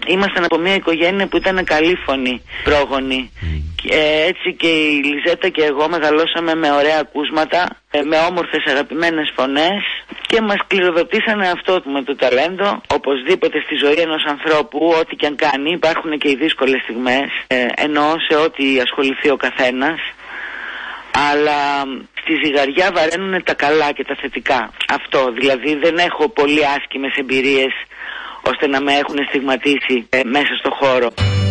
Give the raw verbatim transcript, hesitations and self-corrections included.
ήμασταν από μια οικογένεια που ήταν καλή φωνή, πρόγονη. Mm. Ε, έτσι και η Λιζέτα και εγώ μεγαλώσαμε με ωραία ακούσματα, ε, με όμορφες αγαπημένες φωνές και μας κληροδοτήσανε αυτό με το ταλέντο. Οπωσδήποτε στη ζωή ενός ανθρώπου, ό,τι και αν κάνει, υπάρχουν και οι δύσκολες στιγμές, ε, εννοώ σε ό,τι ασχοληθεί ο καθένας, αλλά στη ζυγαριά βαραίνουν τα καλά και τα θετικά. Αυτό, δηλαδή δεν έχω πολύ άσκημες εμπειρίες ώστε να με έχουν στιγματίσει ε, μέσα στο χώρο.